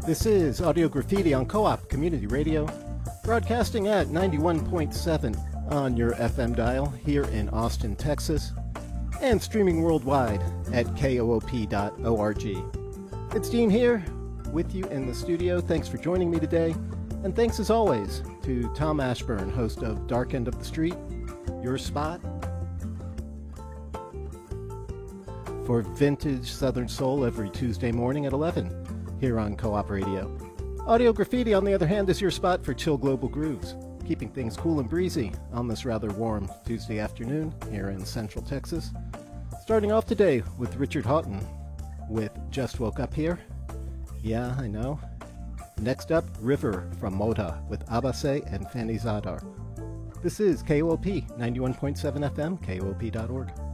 This is Audio Graffiti on Co-op Community Radio, broadcasting at 91.7 on your FM dial here in Austin, Texas, and streaming worldwide at koop.org. It's Dean here with you in the studio. Thanks for joining me today, and thanks as always to Tom Ashburn, host of Dark End of the Street, your spot for vintage Southern Soul every Tuesday morning at 11 here on Co-op Radio. Audio Graffiti, on the other hand, is your spot for chill global grooves, keeping things cool and breezy on this rather warm Tuesday afternoon here in Central Texas. Starting off today with Richard Houghton with Just Woke Up Here. Yeah, I know. Next up, River from Moda with Abase and Fanny Zadar. This is KOP 91.7 FM, KOP.org.